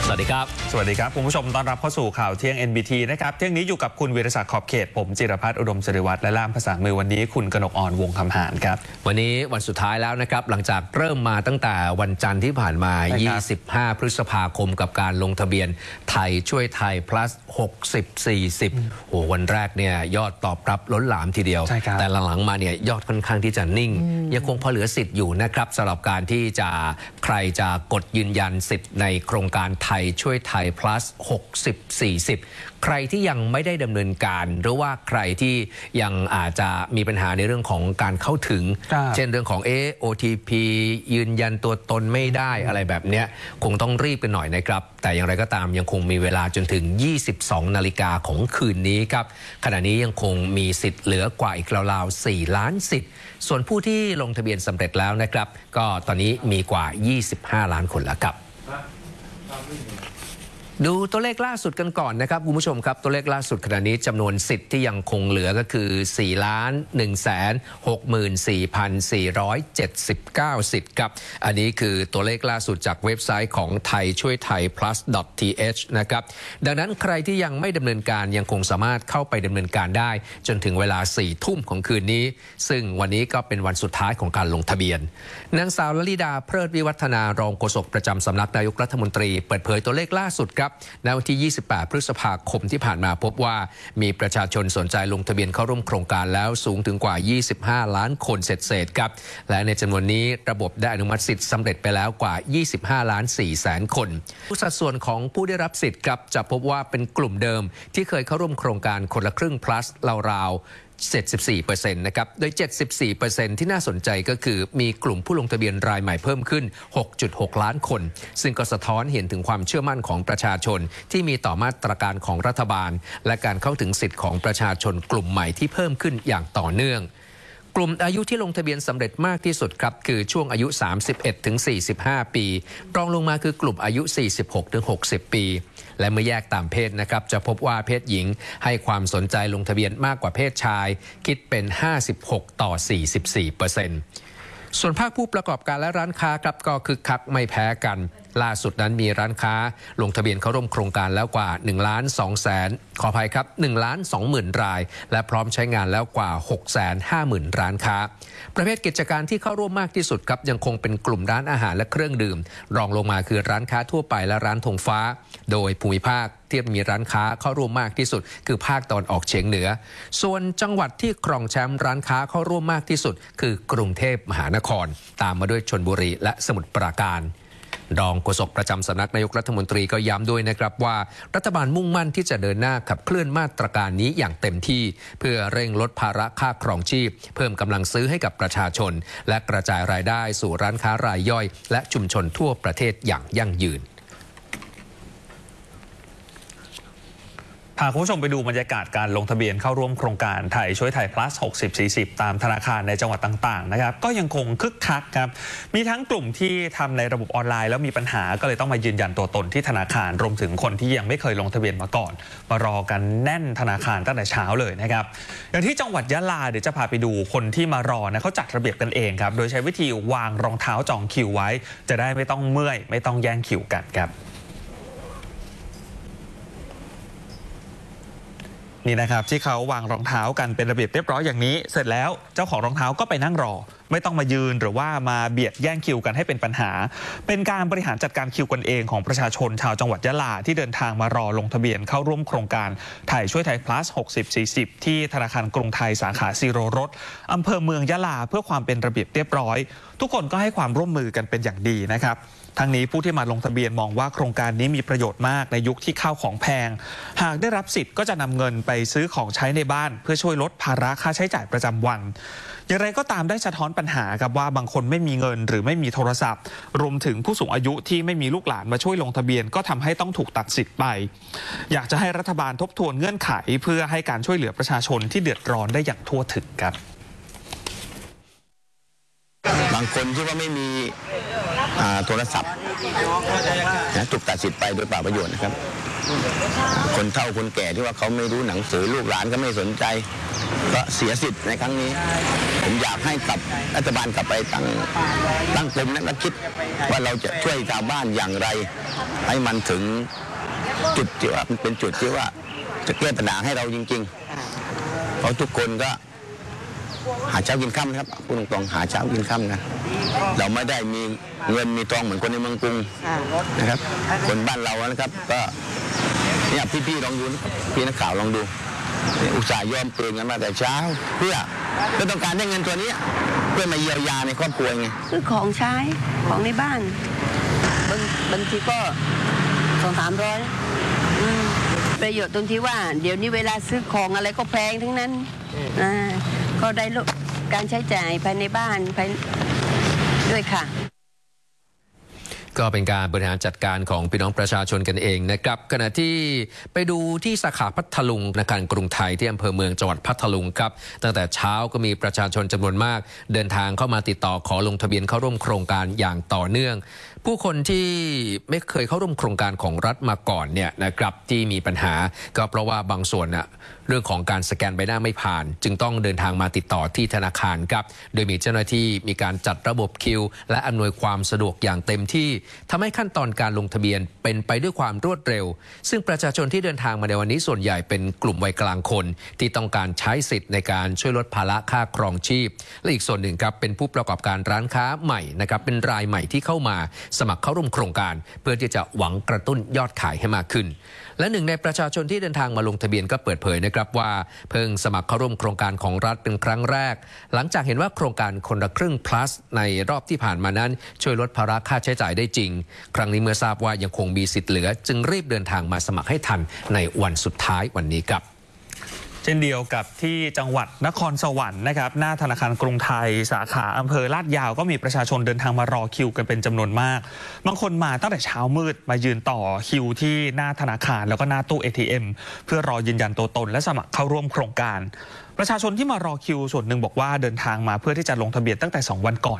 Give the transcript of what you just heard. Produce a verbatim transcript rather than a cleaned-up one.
สวัสดีครับสวัสดีครับคุณผู้ชมต้อนรับเข้าสู่ข่าวเที่ยง เอ็น บี ที นะครับเที่ยงนี้อยู่กับคุณวีรศักดิ์ขอบเขตผมจิรพัฒน์อุดมศิริวัฒน์และล่ามภาษามือวันนี้คุณกนกอ่อนวงคำหานครับวันนี้วันสุดท้ายแล้วนะครับหลังจากเริ่มมาตั้งแต่วันจันทร์ที่ผ่านมายี่สิบห้าพฤษภาคมกับการลงทะเบียนไทยช่วยไทย plus หกสิบ สี่สิบโอ้วันแรกเนี่ยยอดตอบรับล้นหลามทีเดียวแต่หลังๆมาเนี่ยยอดค่อนข้างที่จะนิ่งยังคงพอเหลือสิทธิ์อยู่นะครับสำหรับการที่จะใครจะกดยืนยันสิทธิ์ในโครงการไทยช่วยไทย plus หกสิบ สี่สิบใครที่ยังไม่ได้ดำเนินการหรือว่าใครที่ยังอาจจะมีปัญหาในเรื่องของการเข้าถึงเช่นเรื่องของเอ โอ ที พี ยืนยันตัวตนไม่ได้อะไรแบบนี้คงต้องรีบกันหน่อยนะครับแต่อย่างไรก็ตามยังคงมีเวลาจนถึงยี่สิบสองนาฬิกาของคืนนี้ครับขณะนี้ยังคงมีสิทธิ์เหลือกว่าอีกราวๆสี่ล้านสิทธิ์ส่วนผู้ที่ลงทะเบียนสำเร็จแล้วนะครับก็ตอนนี้มีกว่ายี่สิบห้าล้านคนแล้วครับดูตัวเลขล่าสุดกันก่อนนะครับคุณผู้ชมครับตัวเลขล่าสุดขณะนี้จำนวนสิทธิ์ที่ยังคงเหลือก็คือ สี่ล้าน หนึ่งแสน หกหมื่นสี่พัน สี่ร้อยเจ็ดสิบเก้า สิทธิ์ครับอันนี้คือตัวเลขล่าสุดจากเว็บไซต์ของไทยช่วยไทย plus .th นะครับดังนั้นใครที่ยังไม่ดำเนินการยังคงสามารถเข้าไปดำเนินการได้จนถึงเวลาสี่ทุ่มของคืนนี้ซึ่งวันนี้ก็เป็นวันสุดท้ายของการลงทะเบียนนางสาวลลิดาเพลิดวิวัฒนารองโฆษกประจำสำนักนายกรัฐมนตรีเปิดเผยตัวเลขล่าสุดครับในวันที่ยี่สิบแปดพฤษภาคมที่ผ่านมาพบว่ามีประชาชนสนใจลงทะเบียนเข้าร่วมโครงการแล้วสูงถึงกว่ายี่สิบห้าล้านคนเศษๆครับและในจำนวนนี้ระบบได้อนุมัติสิทธิ์สำเร็จไปแล้วกว่ายี่สิบห้าล้านสี่แสนคนสัดส่วนของผู้ได้รับสิทธิ์ครับจะพบว่าเป็นกลุ่มเดิมที่เคยเข้าร่วมโครงการคนละครึ่ง plus ราวๆเจ็ดสิบสี่เปอร์เซ็นต์ นะครับโดย เจ็ดสิบสี่เปอร์เซ็นต์ ที่น่าสนใจก็คือมีกลุ่มผู้ลงทะเบียนรายใหม่เพิ่มขึ้น หกจุดหก ล้านคนซึ่งก็สะท้อนเห็นถึงความเชื่อมั่นของประชาชนที่มีต่อมาตรการของรัฐบาลและการเข้าถึงสิทธิ์ของประชาชนกลุ่มใหม่ที่เพิ่มขึ้นอย่างต่อเนื่องกลุ่มอายุที่ลงทะเบียนสำเร็จมากที่สุดครับคือช่วงอายุ สามสิบเอ็ดถึงสี่สิบห้า ปีรองลงมาคือกลุ่มอายุ สี่สิบหกถึงหกสิบ ปีและเมื่อแยกตามเพศนะครับจะพบว่าเพศหญิงให้ความสนใจลงทะเบียนมากกว่าเพศชายคิดเป็น ห้าสิบหกต่อสี่สิบสี่เปอร์เซ็นต์ ส่วนภาคผู้ประกอบการและร้านค้าครับก็คึกคักไม่แพ้กันล่าสุดนั้นมีร้านค้าลงทะเบียนเข้าร่วมโครงการแล้วกว่าหนึ่งล้านสองแสนขออภัยครับหนึ่งล้านสองหมื่นรายและพร้อมใช้งานแล้วกว่า หกแสนห้าหมื่น ร้านค้าประเภทกิจการที่เข้าร่วมมากที่สุดครับยังคงเป็นกลุ่มร้านอาหารและเครื่องดื่มรองลงมาคือร้านค้าทั่วไปและร้านธงฟ้าโดยภูมิภาคที่มีร้านค้าเข้าร่วมมากที่สุดคือภาคตะวันออกเฉียงเหนือส่วนจังหวัดที่ครองแชมป์ร้านค้าเข้าร่วมมากที่สุดคือกรุงเทพมหานครตามมาด้วยชลบุรีและสมุทรปราการรองโฆษกประจำสำนักนายกรัฐมนตรีก็ย้ำด้วยนะครับว่ารัฐบาลมุ่งมั่นที่จะเดินหน้าขับเคลื่อนมาตรการนี้อย่างเต็มที่เพื่อเร่งลดภาระค่าครองชีพเพิ่มกำลังซื้อให้กับประชาชนและกระจายรายได้สู่ร้านค้ารายย่อยและชุมชนทั่วประเทศอย่างยั่งยืนพาคุณผู้ชมไปดูบรรยากาศการลงทะเบียนเข้าร่วมโครงการไทยช่วยไทย plus หกสิบ สี่สิบ ตามธนาคารในจังหวัดต่างๆนะครับก็ยังคงคึกคักครับมีทั้งกลุ่มที่ทำในระบบออนไลน์แล้วมีปัญหาก็เลยต้องมายืนยันตัวตนที่ธนาคารรวมถึงคนที่ยังไม่เคยลงทะเบียนมาก่อนมารอกันแน่นธนาคารตั้งแต่เช้าเลยนะครับอย่างที่จังหวัดยะลาเดี๋ยวจะพาไปดูคนที่มารอนะเขาจัดระเบียบกันเองครับโดยใช้วิธีวางรองเท้าจองคิวไว้จะได้ไม่ต้องเมื่อยไม่ต้องแย่งคิวกันครับนี่นะครับที่เขาวางรองเท้ากันเป็นระเบียบเรียบร้อยอย่างนี้เสร็จแล้วเจ้าของรองเท้าก็ไปนั่งรอไม่ต้องมายืนหรือว่ามาเบียดแย่งคิวกันให้เป็นปัญหาเป็นการบริหารจัดการคิวกันเองของประชาชนชาวจังหวัดยะลาที่เดินทางมารอลงทะเบียนเข้าร่วมโครงการไทยช่วยไทย plus หกสิบ สี่สิบ ที่ธนาคารกรุงไทยสาขาซีโรรสอำเภอเมืองยะลาเพื่อความเป็นระเบียบเรียบร้อยทุกคนก็ให้ความร่วมมือกันเป็นอย่างดีนะครับทั้งนี้ผู้ที่มาลงทะเบียนมองว่าโครงการนี้มีประโยชน์มากในยุคที่ข้าวของแพงหากได้รับสิทธิ์ก็จะนำเงินไปซื้อของใช้ในบ้านเพื่อช่วยลดภาระค่าใช้จ่ายประจำวันอย่างไรก็ตามได้สะท้อนปัญหาครับว่าบางคนไม่มีเงินหรือไม่มีโทรศัพท์รวมถึงผู้สูงอายุที่ไม่มีลูกหลานมาช่วยลงทะเบียนก็ทำให้ต้องถูกตัดสิทธิ์ไปอยากจะให้รัฐบาลทบทวนเงื่อนไขเพื่อให้การช่วยเหลือประชาชนที่เดือดร้อนได้อย่างทั่วถึงครับบางคนที่ว่าไม่มีโทรศัพท์นะถูกตัดสิทธิ์ไปโดยเปล่าประโยชน์นะครับคนเฒ่าคนแก่ที่ว่าเขาไม่รู้หนังสือลูกหลานก็ไม่สนใจก็เสียสิทธิ์ในครั้งนี้ผมอยากให้กลับรัฐบาลกลับไปตั้งตั้งกลุ่มนักคิดว่าเราจะช่วยชาวบ้านอย่างไรให้มันถึงจุดที่ว่ามันเป็นจุดที่ว่าจะแก้ปัญหาให้เราจริงๆเพราะทุกคนก็หาเช้ากินค่ำนะครับพูดตรงๆหาเช้ากินค่ำนะเราไม่ได้มีเงินมีทองเหมือนคนในเมืองกรุงนะครับคนบ้านเรานะครับก็เนี่ยพี่ๆลองดูพี่นักข่าวลองดูอุตส่าห์ยอมเปลืองกันมาแต่เช้าเพื่อเพื่อต้องการได้เงินตัวนี้เพื่อมาเยียวยาในครอบครัวไงคือของใช้ของในบ้านบางบางทีก็สองสามร้อยประโยชน์ตรงที่ว่าเดี๋ยวนี้เวลาซื้อของอะไรก็แพงทั้งนั้นอ่าก็ได้ลดการใช้จ่ายภายในบ้านภายด้วยค่ะก็เป็นการบริหารจัดการของพี่น้องประชาชนกันเองนะครับขณะที่ไปดูที่สาขาพัทลุงธนาคารกรุงไทยที่อำเภอเมืองจังหวัดพัทลุงครับตั้งแต่เช้าก็มีประชาชนจำนวนมากเดินทางเข้ามาติดต่อขอลงทะเบียนเข้าร่วมโครงการอย่างต่อเนื่องผู้คนที่ไม่เคยเข้าร่วมโครงการของรัฐมาก่อนเนี่ยนะครับที่มีปัญหาก็เพราะว่าบางส่วนน่ะเรื่องของการสแกนใบหน้าไม่ผ่านจึงต้องเดินทางมาติดต่อที่ธนาคารครับโดยมีเจ้าหน้าที่มีการจัดระบบคิวและอำนวยความสะดวกอย่างเต็มที่ทำให้ขั้นตอนการลงทะเบียนเป็นไปด้วยความรวดเร็วซึ่งประชาชนที่เดินทางมาในวันนี้ส่วนใหญ่เป็นกลุ่มวัยกลางคนที่ต้องการใช้สิทธิ์ในการช่วยลดภาระค่าครองชีพและอีกส่วนหนึ่งครับเป็นผู้ประกอบการร้านค้าใหม่นะครับเป็นรายใหม่ที่เข้ามาสมัครเข้าร่วมโครงการเพื่อที่จะหวังกระตุ้นยอดขายให้มากขึ้นและหนึ่งในประชาชนที่เดินทางมาลงทะเบียนก็เปิดเผยนะครับว่าเพิ่งสมัครเข้าร่วมโครงการของรัฐเป็นครั้งแรกหลังจากเห็นว่าโครงการคนละครึ่ง plus ในรอบที่ผ่านมานั้นช่วยลดภาระค่าใช้จ่ายได้จริงครั้งนี้เมื่อทราบว่ายังคงมีสิทธิ์เหลือจึงรีบเดินทางมาสมัครให้ทันในวันสุดท้ายวันนี้ครับเช่นเดียวกับที่จังหวัดนครสวรรค์นะครับหน้าธนาคารกรุงไทยสาขาอำเภอลาดยาวก็มีประชาชนเดินทางมารอคิวกันเป็นจำนวนมากบางคนมาตั้งแต่เช้ามืดมายืนต่อคิวที่หน้าธนาคารแล้วก็หน้าตู้ เอ ที เอ็ม เพื่อรอยืนยันตัวตนและสมัครเข้าร่วมโครงการประชาชนที่มารอคิวส่วนหนึ่งบอกว่าเดินทางมาเพื่อที่จะลงทะเบียนตั้งแต่สองวันก่อน